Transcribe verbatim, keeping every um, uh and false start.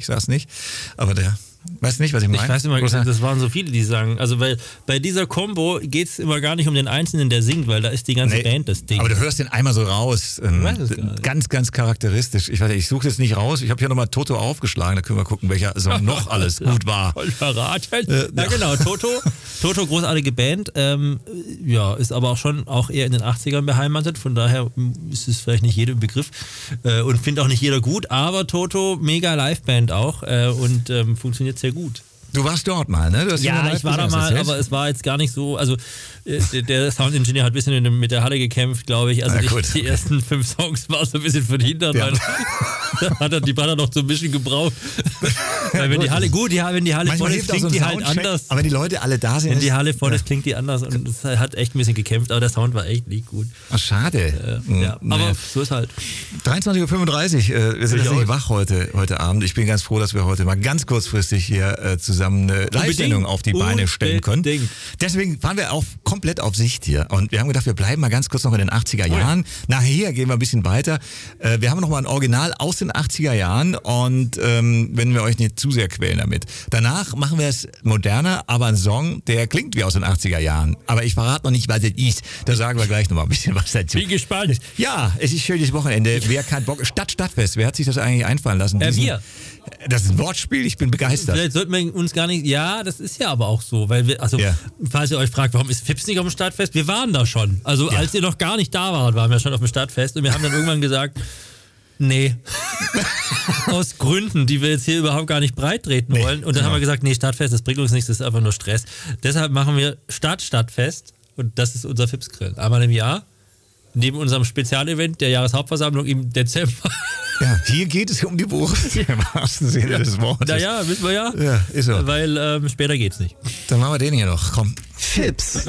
ich sag's nicht, aber der... Weißt du nicht, was ich meine? Ich weiß immer, das waren so viele, die sagen, also weil bei dieser Combo geht es immer gar nicht um den Einzelnen, der singt, weil da ist die ganze nee, Band das Ding. Aber du hörst den einmal so raus. Ähm, ganz, ganz charakteristisch. Ich weiß nicht, ich suche das nicht raus. Ich habe hier nochmal Toto aufgeschlagen, da können wir gucken, welcher Song noch alles gut war. Voll verraten. Äh, ja, genau, Toto. Toto, großartige Band. Ähm, ja, ist aber auch schon auch eher in den achtzigern beheimatet, von daher ist es vielleicht nicht jedem Begriff äh, und findet auch nicht jeder gut, aber Toto, mega Liveband auch äh, und ähm, funktioniert sehr gut. Du warst dort mal, ne? Du hast ja, ich war da mal, aber es war jetzt gar nicht so, also äh, der Soundingenieur hat ein bisschen mit der Halle gekämpft, glaube ich. Also die, die ersten fünf Songs war so ein bisschen verhindert, ja. weil da hat er die Banner noch so ein bisschen gebraucht. Weil wenn die Halle, gut, ja, wenn die Halle voll ist, klingt so die halt anders. Aber wenn die Leute alle da sind. Wenn die Halle voll ist, ja. klingt die anders und es hat echt ein bisschen gekämpft, aber der Sound war echt nicht gut. Ach, schade. Äh, ja, naja. Aber so ist halt. dreiundzwanzig Uhr fünfunddreißig, äh, wir sind nicht wach heute, heute Abend. Ich bin ganz froh, dass wir heute mal ganz kurzfristig hier äh, zusammen eine Live-Sendung auf die Beine stellen können. Unbedingt. Deswegen fahren wir auch komplett auf Sicht hier. Und wir haben gedacht, wir bleiben mal ganz kurz noch in den achtziger Jahren. Oh ja. Nachher gehen wir ein bisschen weiter. Äh, wir haben noch mal ein Original aus den achtziger Jahren und ähm, wenn wir euch nicht zu sehr quälen damit. Danach machen wir es moderner, aber ein Song, der klingt wie aus den achtziger Jahren. Aber ich verrate noch nicht, was das ist. Da sagen wir gleich noch mal ein bisschen was dazu. Bin gespannt. Ja, es ist schönes Wochenende. Wer keinen Bock... Stadt, Stadtfest. Wer hat sich das eigentlich einfallen lassen? Äh, wir. Das ist ein Wortspiel, ich bin begeistert. Vielleicht sollten wir uns gar nicht, ja, das ist ja aber auch so, weil wir, also, ja. falls ihr euch fragt, warum ist Fips nicht auf dem Stadtfest? Wir waren da schon. Also, ja. als ihr noch gar nicht da wart, waren wir schon auf dem Stadtfest und wir haben dann irgendwann gesagt, nee. Aus Gründen, die wir jetzt hier überhaupt gar nicht breit treten wollen. Nee, und dann genau. haben wir gesagt, nee, Stadtfest, das bringt uns nichts, das ist einfach nur Stress. Deshalb machen wir Stadt-Stadtfest und das ist unser Fips-Grill. Einmal im Jahr. Neben unserem Spezialevent der Jahreshauptversammlung im Dezember. Ja, hier geht es um die Wurst, im wahrsten Sinne ja. des Wortes. Naja, wissen wir ja. Ja, ist so. Weil ähm, später geht's nicht. Dann machen wir den hier noch, komm. Fips.